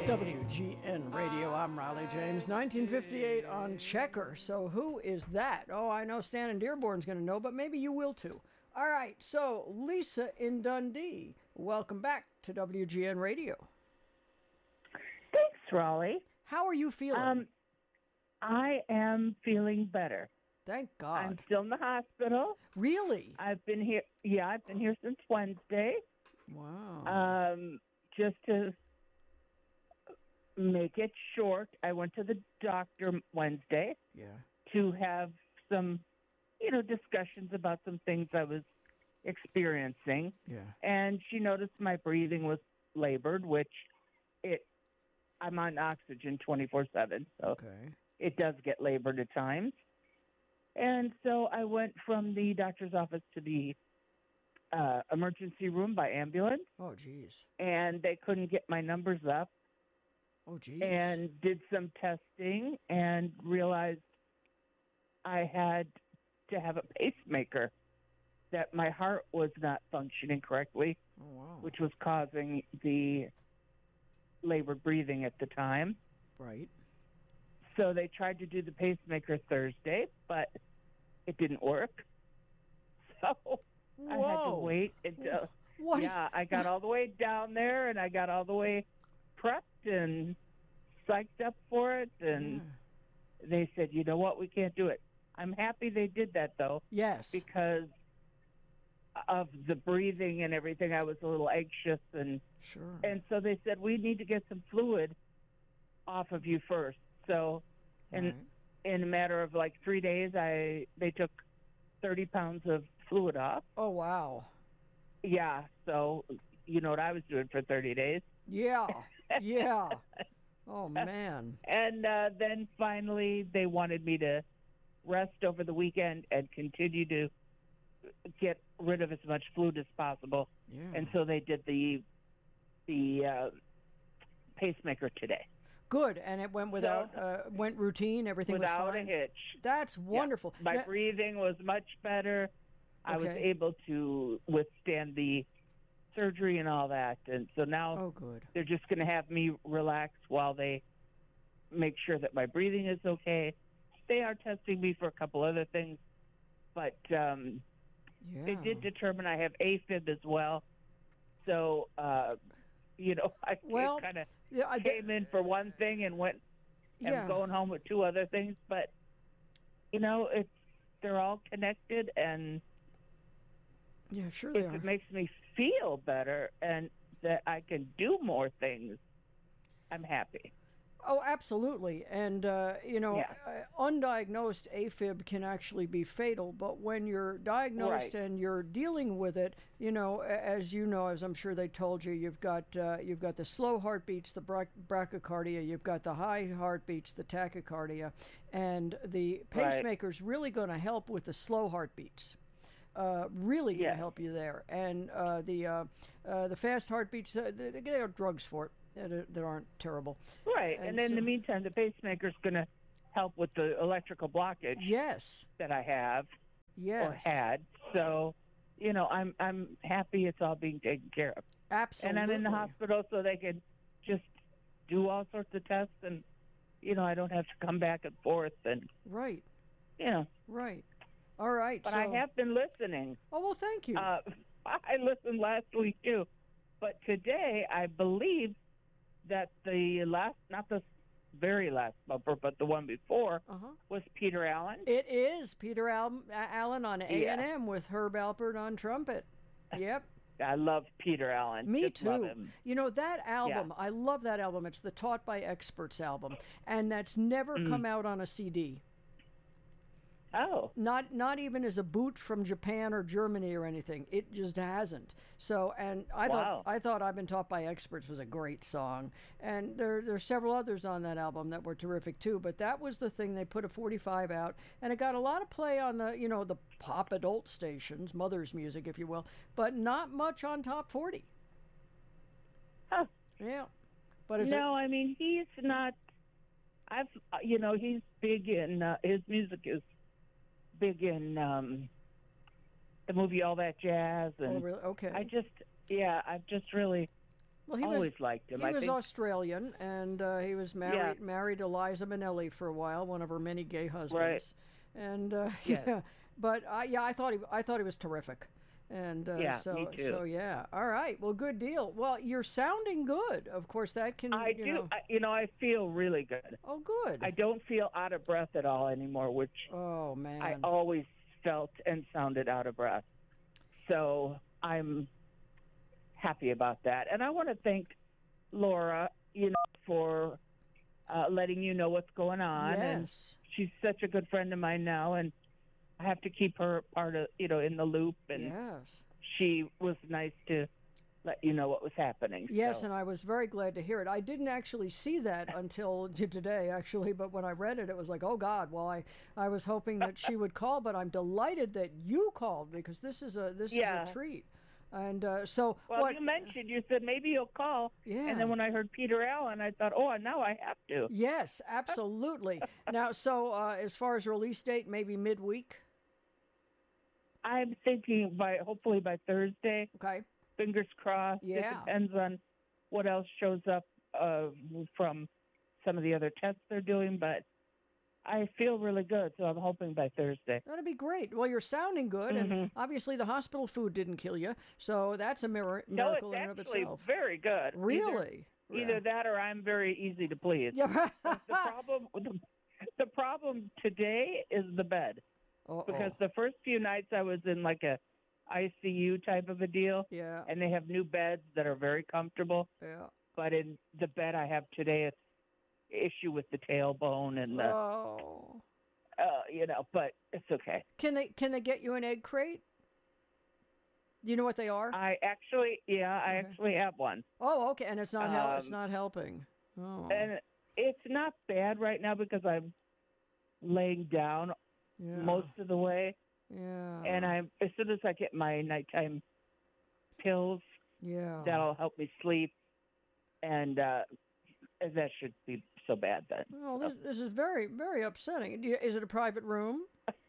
WGN Radio, I'm Riley James. 1958 on Checker. So who is that? Oh, I know Stan in Dearborn's going to know, but maybe you will too. All right, so Lisa in Dundee, welcome back to WGN Radio. Thanks, Raleigh. How are you feeling? I am feeling better. Thank God. I'm still in the hospital. Really? I've been here. Yeah, I've been here since Wednesday. Wow. Just to make it short, I went to the doctor Wednesday. Yeah. To have some, discussions about some things I was experiencing. Yeah. And she noticed my breathing was labored, which I'm on oxygen 24/7, so Okay. it does get labored at times. And so I went from the doctor's office to the emergency room by ambulance. Oh, geez. And they couldn't get my numbers up. Oh, geez. And did some testing and realized I had to have a pacemaker, that my heart was not functioning correctly, Oh, wow. which was causing the labored breathing at the time. Right. So they tried to do the pacemaker Thursday, but it didn't work. So I had to wait until... What? Yeah, I got all the way down there, and I got all the way prepped and psyched up for it, and they said, you know what, we can't do it. I'm happy they did that, though. Yes. Because of the breathing and everything, I was a little anxious, and Sure. and so they said, we need to get some fluid off of you first. So in a matter of like 3 days, they took 30 pounds of fluid off. Oh, wow. Yeah, so you know what I was doing for 30 days. Yeah. Yeah. Oh, man. And then finally they wanted me to rest over the weekend and continue to get rid of as much fluid as possible. Yeah. And so they did the pacemaker today. Good, and it went without, went routine, everything was Without fine? a hitch. That's wonderful. Yeah. My breathing was much better. I was able to withstand the surgery and all that. And so now they're just going to have me relax while they make sure that my breathing is okay. They are testing me for a couple other things, but they did determine I have AFib as well. So, I kind of came in for one thing and went and going home with two other things. But, they're all connected, and yeah, sure they are. If it makes me feel better and that I can do more things, I'm happy. Oh, absolutely. And, undiagnosed AFib can actually be fatal, but when you're diagnosed and you're dealing with it, as I'm sure they told you, you've got the slow heartbeats, the brachycardia, you've got the high heartbeats, the tachycardia, and the pacemaker's really going to help with the slow heartbeats. Really going to help you there. And the fast heartbeats, there are drugs for it that aren't terrible. Right. And in the meantime, the pacemaker's going to help with the electrical blockage. Yes. That I have. Yes. Or had. So, I'm happy it's all being taken care of. Absolutely. And I'm in the hospital so they can just do all sorts of tests, and, I don't have to come back and forth. And right. Right. All right. But I have been listening. Oh, well, thank you. I listened last week, too. But today, I believe that not the very last bumper, but the one before, was Peter Allen. It is Peter Allen on A&M with Herb Alpert on trumpet. Yep. I love Peter Allen. Me Just too. Love him. That album, I love that album. It's the Taught by Experts album, and that's never come out on a CD. Oh. Not even as a boot from Japan or Germany or anything. It just hasn't. So, and I thought I've Been Taught by Experts was a great song. And there's several others on that album that were terrific too, but that was the thing. They put a 45 out, and it got a lot of play on the pop adult stations, mother's music, if you will, but not much on top 40. Oh. Yeah. But it's he's not, he's big in, his music is big in the movie All That Jazz, and really? Okay. I've just really Well, he always liked him. He was Australian, and he was married to Liza Minnelli for a while, one of her many gay husbands. Right. And yeah, but I thought he was terrific. And me too. So yeah, all right. Well, good deal. Well, you're sounding good. Of course, that can. I do. I feel really good. Oh, good. I don't feel out of breath at all anymore, which oh man, I always felt and sounded out of breath. So I'm happy about that, and I want to thank Laura, for letting you know what's going on. Yes. And she's such a good friend of mine now, and I have to keep her part of, in the loop. And yes. She was nice to let you know what was happening. Yes, and I was very glad to hear it. I didn't actually see that until today, actually, but when I read it, it was like, oh, God. Well, I was hoping that she would call, but I'm delighted that you called because this is a treat. And so you said maybe you'll call. Yeah. And then when I heard Peter Allen, I thought, oh, now I have to. Yes, absolutely. Now, so as far as release date, maybe midweek? I'm thinking hopefully by Thursday. Okay. Fingers crossed. Yeah. It depends on what else shows up from some of the other tests they're doing, but I feel really good, so I'm hoping by Thursday. That'd be great. Well, you're sounding good, and obviously the hospital food didn't kill you, so that's a miracle in and of itself. No, it's actually very good. Really? Either that or I'm very easy to please. Yeah. The problem today is the bed. Uh-oh. Because the first few nights I was in like a ICU type of a deal. Yeah. And they have new beds that are very comfortable. Yeah. But in the bed I have today, it's issue with the tailbone and the, but it's okay. Can they get you an egg crate? Do you know what they are? I actually have one. Oh, okay. And it's not it's not helping. Oh. And it's not bad right now because I'm laying down most of the way. Yeah. And as soon as I get my nighttime pills, that'll help me sleep, and that should be so bad then. Oh, this is very, very upsetting. Is it a private room?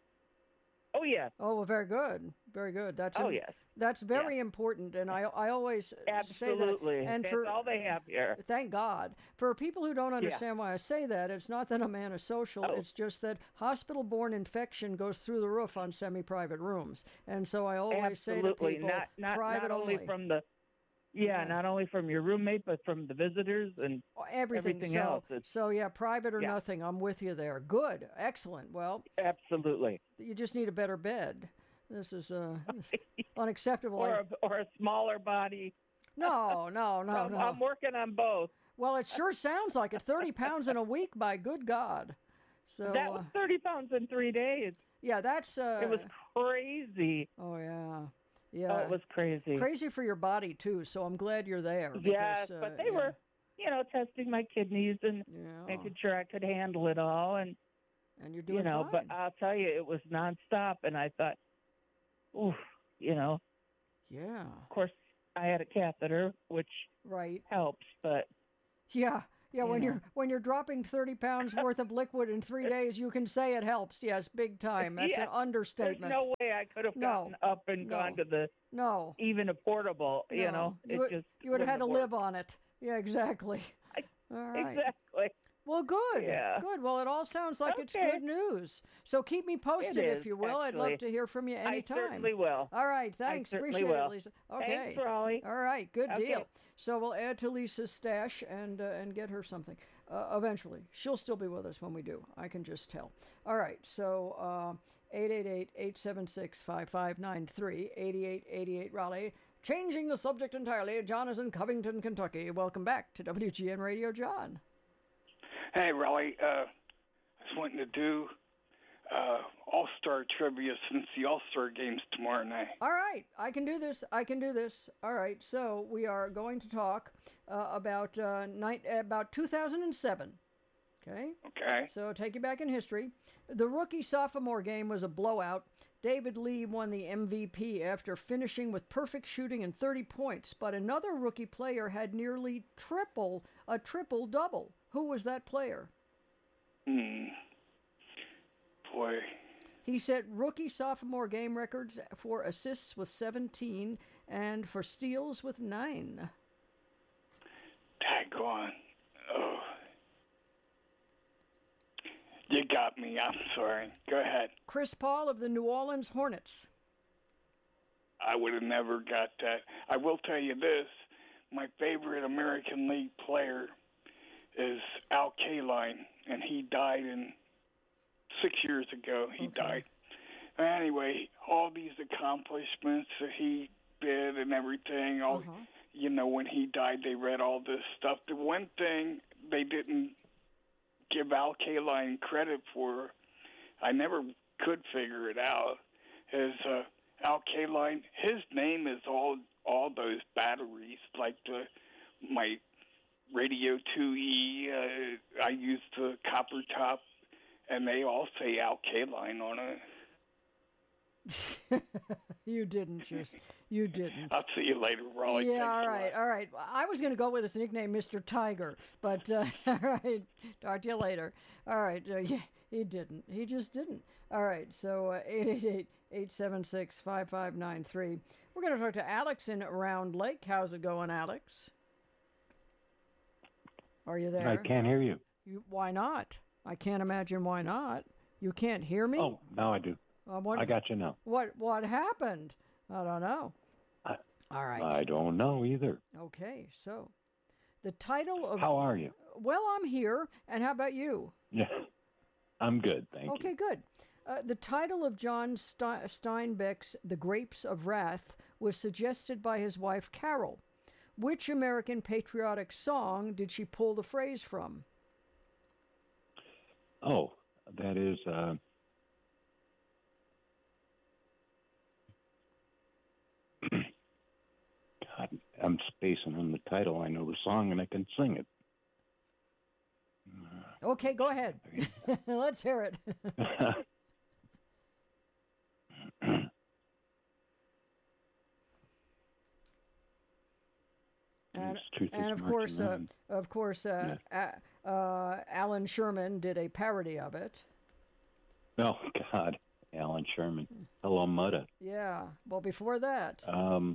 Oh, yeah. Oh, well, very good. Very good. Yes. That's very important, and I always Absolutely. say that. And that's all they have here. Thank God. For people who don't understand why I say that, it's not that I'm antisocial. Oh. It's just that hospital-borne infection goes through the roof on semi-private rooms, and so I always say to people, private not only from the not only from your roommate, but from the visitors and everything else. So private or nothing. I'm with you there. Good, excellent. Well, absolutely. You just need a better bed. This is unacceptable. Or a smaller body. No. I'm working on both. Well, it sure sounds like it. 30 pounds in a week, by good God. So that was 30 pounds in 3 days. Yeah, that's. It was crazy. Oh yeah. Yeah. Oh, it was crazy. Crazy for your body too. So I'm glad you're there. Yes, but they were, testing my kidneys and making sure I could handle it all, and you're doing fine. But I'll tell you, it was nonstop, and I thought, oof, Yeah. Of course, I had a catheter, which helps, but yeah. When you're dropping 30 pounds worth of liquid in 3 days, you can say it helps. Yes, big time. That's an understatement. There's no way I could have gotten up and gone to the even a portable. You would have had to live on it. Yeah, exactly. All right. Exactly. Well, good. Yeah. Good. Well, it all sounds like it's good news. So keep me posted if you will. Actually. I'd love to hear from you anytime. I certainly will. All right. Thanks. Appreciate it, Lisa. Okay. Thanks, Raleigh. All right. Good deal. So we'll add to Lisa's stash and get her something eventually. She'll still be with us when we do. I can just tell. All right. So 888-876-5593, 8888 Raleigh. Changing the subject entirely, John is in Covington, Kentucky. Welcome back to WGN Radio, John. Hey, Raleigh. Just wanting to do All-Star trivia since the All-Star game's tomorrow night. All right. I can do this. All right. So we are going to talk about 2007. Okay? Okay. So take you back in history. The rookie-sophomore game was a blowout. David Lee won the MVP after finishing with perfect shooting and 30 points, but another rookie player had nearly a triple-double. Who was that player? Boy. He set rookie-sophomore game records for assists with 17 and for steals with 9. Daggone. Oh. You got me. I'm sorry. Go ahead. Chris Paul of the New Orleans Hornets. I would have never got that. I will tell you this. My favorite American League player is Al Kaline, and he died 6 years ago. He died. Anyway, all these accomplishments that he did and everything, when he died, they read all this stuff. The one thing they didn't give Al Kaline credit for, I never could figure it out, is Al Kaline, his name is all those batteries, like my Radio 2E, I use the copper top, and they all say Al Kaline on it. You didn't. I'll see you later, Raleigh. Yeah, all right. I was going to go with his nickname, Mr. Tiger, but all right, talk to you later. All right, yeah, he didn't. He just didn't. All right, so 888-876-5593. We're going to talk to Alex in Round Lake. How's it going, Alex? Are you there? I can't hear you. Why not? I can't imagine why not. You can't hear me? Oh, now I do. I got you now. What happened? I don't know. All right. I don't know either. Okay, so the title of... How are you? Well, I'm here. And how about you? Yeah, I'm good, thank you. Okay, good. The title of John Steinbeck's The Grapes of Wrath was suggested by his wife, Carol. Which American patriotic song did she pull the phrase from? Oh, that is... God, I'm spacing on the title. I know the song and I can sing it. Okay, go ahead. Let's hear it. And of course, Alan Sherman did a parody of it. Oh God, Alan Sherman. Hello, Mudda. Yeah. Well, before that. Oh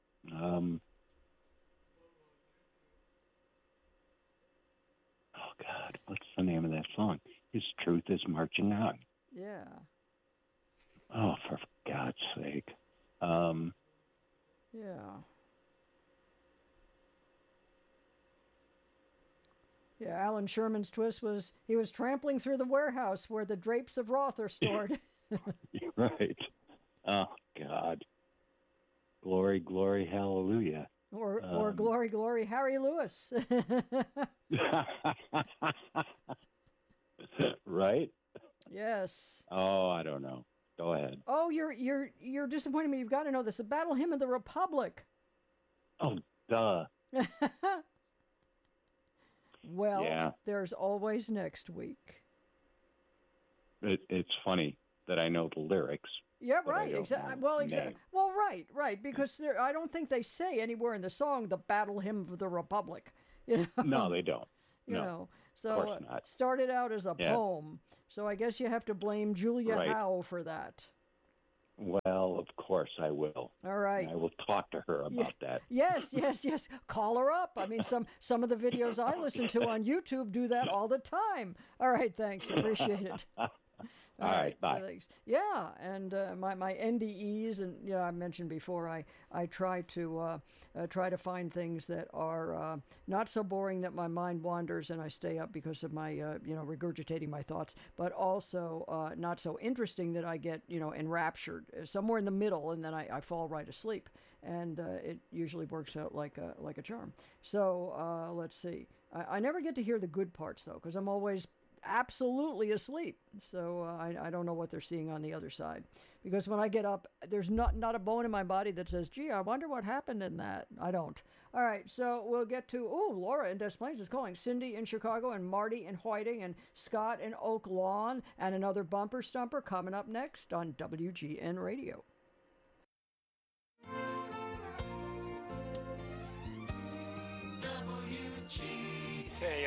God, what's the name of that song? His Truth is Marching On. Yeah. Oh, for God's sake. Yeah. Yeah, Alan Sherman's twist was he was trampling through the warehouse where the grapes of wrath are stored. Right. Oh, God. Glory, glory, hallelujah. Or glory, glory, Harry Lewis. Right? Yes. Oh, I don't know. Go ahead. Oh, you're disappointing me. You've got to know this. The Battle Hymn of the Republic. Oh, duh. Well, yeah. There's always next week. It's funny that I know the lyrics. Yeah, right. Exactly. Well, exactly. Well, right. Because I don't think they say anywhere in the song the Battle Hymn of the Republic. You know? No, they don't. You know, so started out as a poem. So I guess you have to blame Julia Howe for that. Well, of course I will. All right. And I will talk to her about that. Yes. Call her up. I mean, some of the videos I listen to on YouTube do that all the time. All right, thanks. Appreciate it. All right, bye. So thanks. Yeah, and my NDEs, and I mentioned before, I try to find things that are not so boring that my mind wanders and I stay up because of my regurgitating my thoughts, but also not so interesting that I get enraptured somewhere in the middle, and then I fall right asleep, and it usually works out like a charm. So let's see. I never get to hear the good parts though, because I'm always absolutely asleep. So I don't know what they're seeing on the other side. Because when I get up, there's not a bone in my body that says, gee, I wonder what happened in that. I don't. All right, so we'll get to, Laura in Des Plaines is calling. Cindy in Chicago and Marty in Whiting and Scott in Oak Lawn and another bumper stumper coming up next on WGN Radio.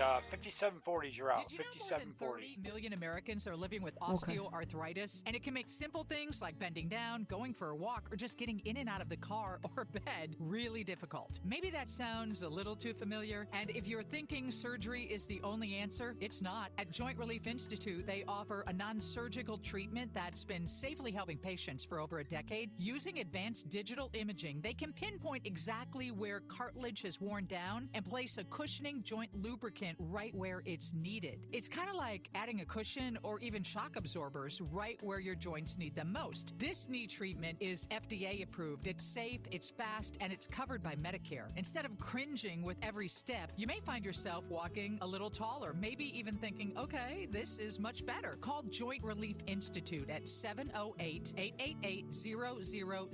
5740s, you're out. Did you know more than 30 million Americans are living with osteoarthritis? And it can make simple things like bending down, going for a walk, or just getting in and out of the car or bed really difficult. Maybe that sounds a little too familiar. And if you're thinking surgery is the only answer, it's not. At Joint Relief Institute, they offer a non-surgical treatment that's been safely helping patients for over a decade. Using advanced digital imaging, they can pinpoint exactly where cartilage has worn down and place a cushioning joint lubricant right where it's needed. It's kind of like adding a cushion or even shock absorbers right where your joints need them most. This knee treatment is FDA approved. It's safe, it's fast, and it's covered by Medicare. Instead of cringing with every step, you may find yourself walking a little taller, maybe even thinking, okay, this is much better. Call Joint Relief Institute at 708-888-0000.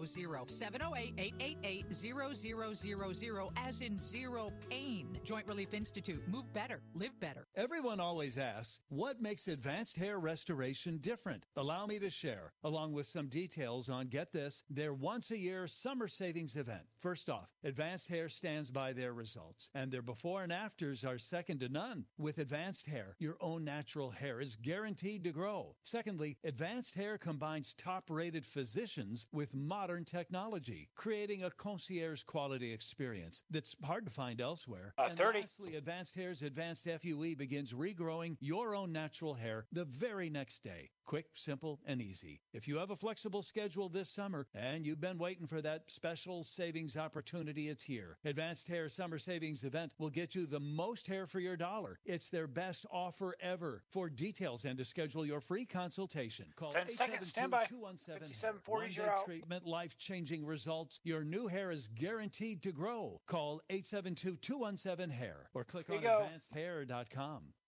708-888-0000, as in zero pain. Joint Relief Institute. Move better. Live better. Everyone always asks, what makes advanced hair restoration different? Allow me to share, along with some details on, get this, their once-a-year summer savings event. First off, Advanced Hair stands by their results, and their before and afters are second to none. With Advanced Hair, your own natural hair is guaranteed to grow. Secondly, Advanced Hair combines top-rated physicians with modern technology, creating a concierge quality experience that's hard to find elsewhere. And 30. Lastly, Advanced Hair's Advanced FUE begins regrowing your own natural hair the very next day. Quick, simple, and easy. If you have a flexible schedule this summer and you've been waiting for that special savings opportunity, it's here. Advanced Hair Summer Savings Event will get you the most hair for your dollar. It's their best offer ever. For details and to schedule your free consultation, call 10 seconds. Stand by. 5740. You're out. Treatment, life-changing results. Your new hair is guaranteed to grow. Call 872-217-HAIR or click on AdvancedHair.com.